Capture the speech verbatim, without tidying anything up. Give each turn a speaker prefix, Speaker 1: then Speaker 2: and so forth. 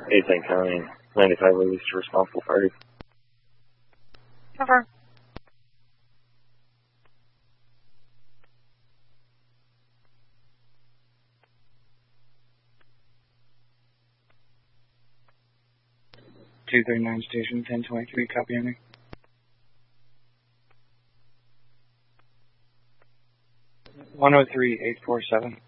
Speaker 1: Anything County, ninety-five released to responsible party.
Speaker 2: Cover.
Speaker 3: two thirty-nine Station, ten twenty-three, copy on me. one oh three, eight four seven.